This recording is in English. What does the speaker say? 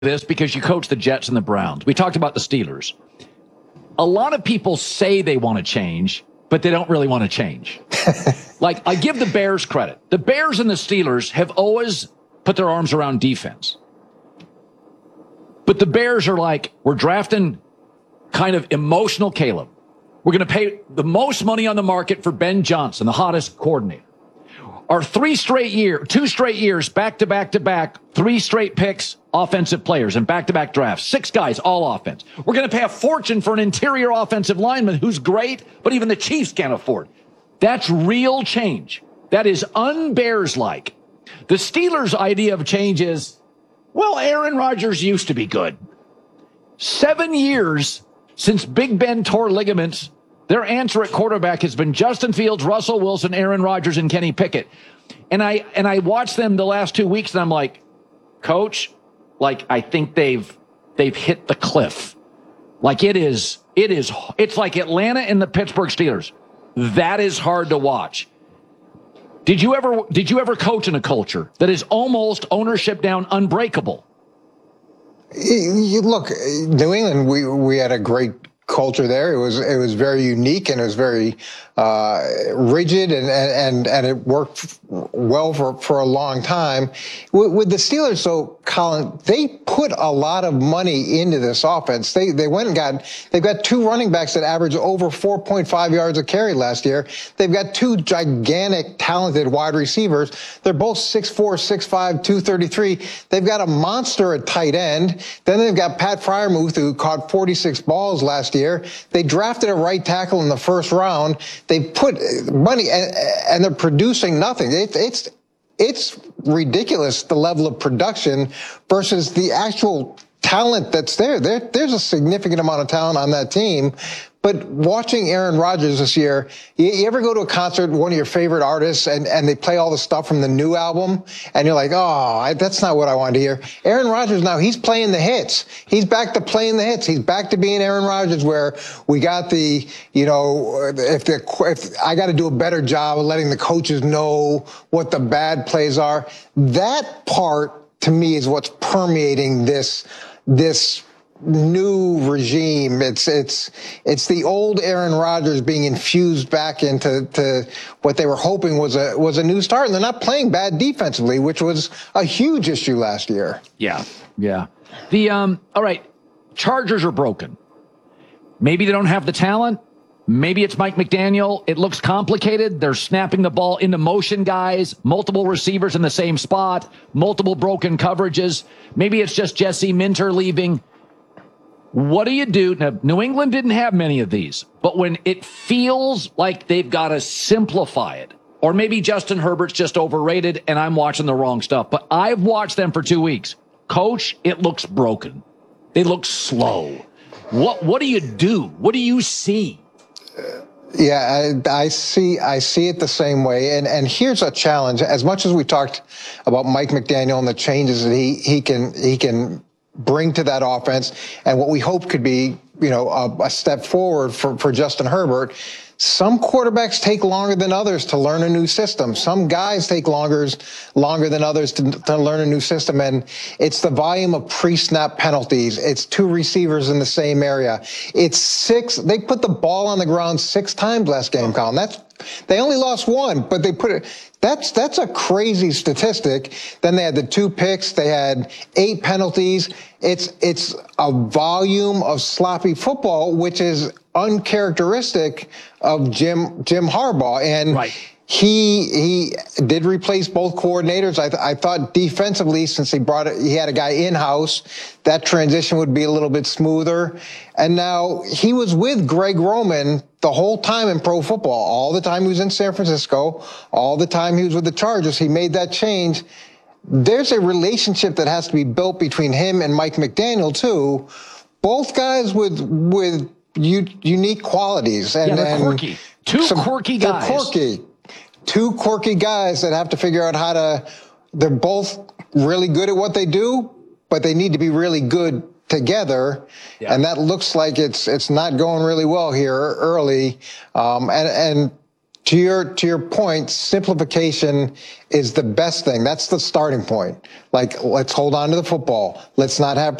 this because you coach the Jets and the Browns. We talked about the Steelers. A lot of people say they want to change, but they don't really want to change. Like, I give the Bears credit. The Bears and the Steelers have always put their arms around defense. But the Bears are like, we're drafting kind of emotional Caleb. We're going to pay the most money on the market for Ben Johnson, the hottest coordinator. Our 2 straight years, back to back to back, 3 straight picks, offensive players, and back-to-back drafts. 6 guys, all offense. We're going to pay a fortune for an interior offensive lineman who's great, but even the Chiefs can't afford. That's real change. That is un-Bears-like. The Steelers' idea of change is, well, Aaron Rodgers used to be good. 7 years since Big Ben tore ligaments, their answer at quarterback has been Justin Fields, Russell Wilson, Aaron Rodgers, and Kenny Pickett. And I watched them the last 2 weeks, and I'm like, Coach, like, I think they've hit the cliff. Like, it's like Atlanta and the Pittsburgh Steelers. That is hard to watch. Did you ever coach in a culture that is almost ownership down unbreakable? You look, New England, we had a great culture there. It was very unique, and it was very rigid, and it worked well for a long time. With the Steelers, so Colin, they put a lot of money into this offense. They've got 2 running backs that average over 4.5 yards a carry last year. They've got 2 gigantic, talented wide receivers. They're both 6'4", 6'5", 233. They've got a monster at tight end. Then they've got Pat Freiermuth, who caught 46 balls last year. They drafted a right tackle in the first round. They put money, and they're producing nothing. It's ridiculous, the level of production versus the actual talent that's there. There's a significant amount of talent on that team. But watching Aaron Rodgers this year, you ever go to a concert, one of your favorite artists, and they play all the stuff from the new album, and you're like, that's not what I wanted to hear. Aaron Rodgers now, he's playing the hits. He's back to playing the hits. He's back to being Aaron Rodgers, where we got if I got to do a better job of letting the coaches know what the bad plays are. That part, to me, is what's permeating this new regime. It's the old Aaron Rodgers being infused back into what they were hoping was a new start, and they're not playing bad defensively, which was a huge issue last year. Yeah. All right, Chargers are broken. Maybe they don't have the talent. Maybe it's Mike McDaniel. It looks complicated. They're snapping the ball into motion, guys, multiple receivers in the same spot, multiple broken coverages. Maybe it's just Jesse Minter leaving. What do you do? Now, New England didn't have many of these, but when it feels like they've got to simplify it, or maybe Justin Herbert's just overrated and I'm watching the wrong stuff, but I've watched them for 2 weeks. Coach, it looks broken. They look slow. What do you do? What do you see? Yeah, I see it the same way. And here's a challenge. As much as we talked about Mike McDaniel and the changes that he can bring to that offense, and what we hope could be, a step forward for Justin Herbert. Some quarterbacks take longer than others to learn a new system. Some guys take longer than others to learn a new system. And it's the volume of pre-snap penalties. It's 2 receivers in the same area. It's 6. They put the ball on the ground 6 times last game, Colin. They only lost 1, but they put it. That's a crazy statistic. Then they had the 2 picks. They had 8 penalties. It's a volume of sloppy football, which is uncharacteristic of Jim Harbaugh. And right. He did replace both coordinators. I thought defensively, since he had a guy in-house, that transition would be a little bit smoother. And now he was with Greg Roman the whole time in pro football. All the time he was in San Francisco, all the time he was with the Chargers. He made that change. There's a relationship that has to be built between him and Mike McDaniel too. Both guys with unique qualities. And they're quirky. Quirky guys. They're quirky. 2 quirky guys that have to figure out they're both really good at what they do, but they need to be really good together. Yeah. And that looks like it's not going really well here early. And To your point, simplification is the best thing. That's the starting point. Like, let's hold on to the football. Let's not have